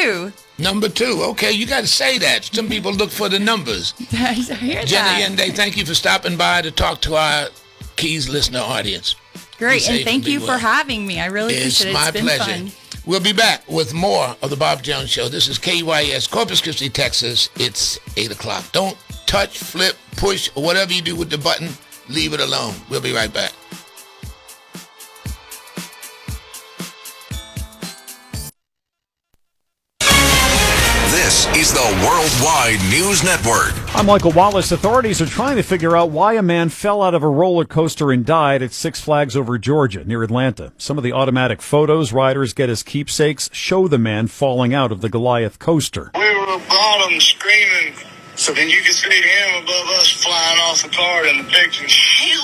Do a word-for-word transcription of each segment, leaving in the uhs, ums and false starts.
two. Number two. Okay, you got to say that. Some people look for the numbers. I hear Jenny that. Yende, thank you for stopping by to talk to our Keys listener audience. Great, and thank you well. for having me. I really it's appreciate it. My it's been pleasure. fun. We'll be back with more of the Bob Jones Show. This is K Y S, Corpus Christi, Texas. It's eight o'clock. Don't touch, flip, push, or whatever you do with the button. Leave it alone. We'll be right back. This is the Worldwide News Network. I'm Michael Wallace. Authorities are trying to figure out why a man fell out of a roller coaster and died at Six Flags Over Georgia, near Atlanta. Some of the automatic photos riders get as keepsakes show the man falling out of the Goliath coaster. We were bottom screaming, so then you could see him above us flying off the cart in the picture. Hey,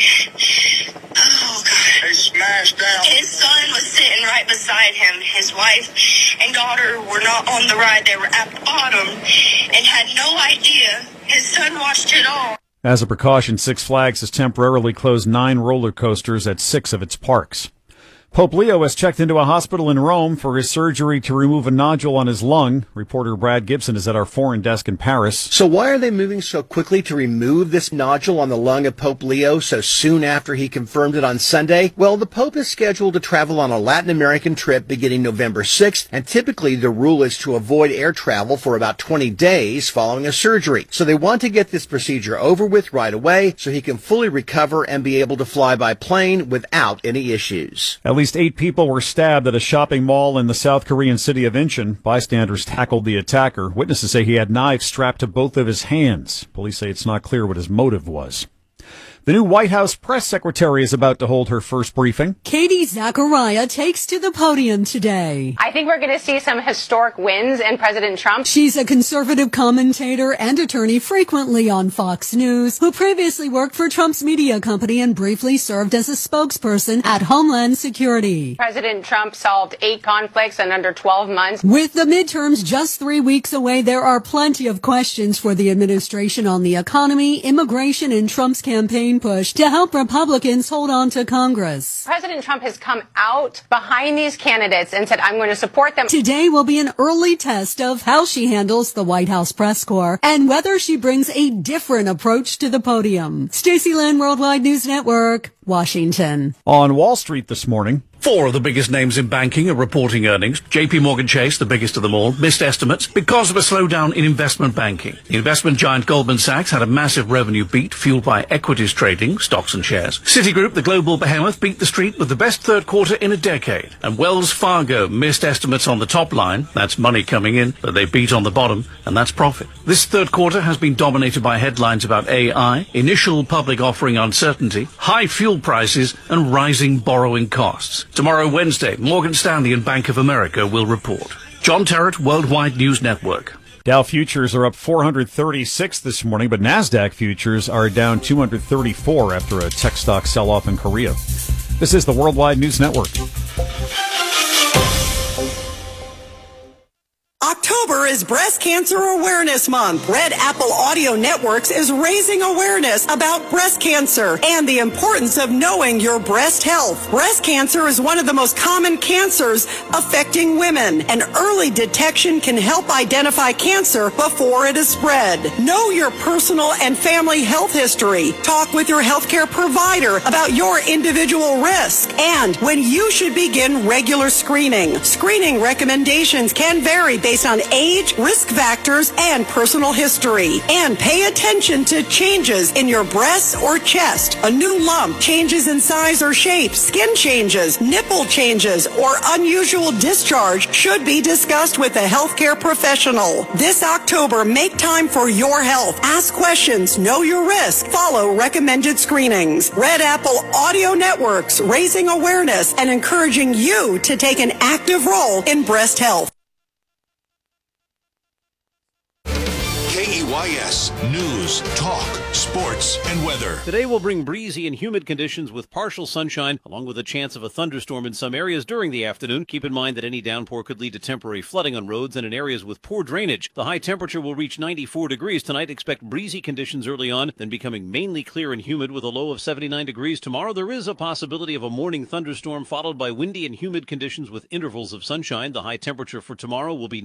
look. Oh, God. He smashed down. His son was sitting right beside him. His wife and daughter were not on the ride. They were at the bottom and had no idea. His son watched it all. As a precaution, Six Flags has temporarily closed nine roller coasters at six of its parks. Pope Leo has checked into a hospital in Rome for his surgery to remove a nodule on his lung. Reporter Brad Gibson is at our foreign desk in Paris. So why are they moving so quickly to remove this nodule on the lung of Pope Leo so soon after he confirmed it on Sunday? Well, the Pope is scheduled to travel on a Latin American trip beginning November sixth, and typically the rule is to avoid air travel for about twenty days following a surgery. So they want to get this procedure over with right away so he can fully recover and be able to fly by plane without any issues. At least eight people were stabbed at a shopping mall in the South Korean city of Incheon. Bystanders tackled the attacker. Witnesses say he had knives strapped to both of his hands. Police say it's not clear what his motive was. The new White House press secretary is about to hold her first briefing. Katie Zachariah takes to the podium today. I think we're going to see some historic wins in President Trump. She's a conservative commentator and attorney frequently on Fox News, who previously worked for Trump's media company and briefly served as a spokesperson at Homeland Security. President Trump solved eight conflicts in under twelve months. With the midterms just three weeks away, there are plenty of questions for the administration on the economy, immigration, and Trump's campaign push to help Republicans hold on to Congress. President Trump has come out behind these candidates and said, I'm going to support them. Today will be an early test of how she handles the White House press corps and whether she brings a different approach to the podium. Stacey Lynn, Worldwide News Network, Washington. On Wall Street this morning, four of the biggest names in banking are reporting earnings. J P Morgan Chase, the biggest of them all, missed estimates because of a slowdown in investment banking. The investment giant Goldman Sachs had a massive revenue beat fueled by equities trading, stocks and shares. Citigroup, the global behemoth, beat the street with the best third quarter in a decade. And Wells Fargo missed estimates on the top line. That's money coming in, but they beat on the bottom, and that's profit. This third quarter has been dominated by headlines about A I, initial public offering uncertainty, high fuel prices, and rising borrowing costs. Tomorrow, Wednesday, Morgan Stanley and Bank of America will report. John Terrett, Worldwide News Network. Dow futures are up four hundred thirty-six this morning, but NASDAQ futures are down two hundred thirty-four after a tech stock sell-off in Korea. This is the Worldwide News Network. October is Breast Cancer Awareness Month. Red Apple Audio Networks is raising awareness about breast cancer and the importance of knowing your breast health. Breast cancer is one of the most common cancers affecting women, and early detection can help identify cancer before it is spread. Know your personal and family health history. Talk with your healthcare provider about your individual risk and when you should begin regular screening. Screening recommendations can vary based on age, risk factors, and personal history. And pay attention to changes in your breasts or chest, a new lump, changes in size or shape, skin changes, nipple changes, or unusual discharge should be discussed with a healthcare professional. This October, make time for your health. Ask questions, know your risk, follow recommended screenings. Red Apple Audio Networks, raising awareness and encouraging you to take an active role in breast health. K E Y S News, Talk, Sports, and Weather. Today will bring breezy and humid conditions with partial sunshine, along with a chance of a thunderstorm in some areas during the afternoon. Keep in mind that any downpour could lead to temporary flooding on roads and in areas with poor drainage. The high temperature will reach ninety-four degrees tonight. Expect breezy conditions early on, then becoming mainly clear and humid with a low of seventy-nine degrees. Tomorrow there is a possibility of a morning thunderstorm followed by windy and humid conditions with intervals of sunshine. The high temperature for tomorrow will be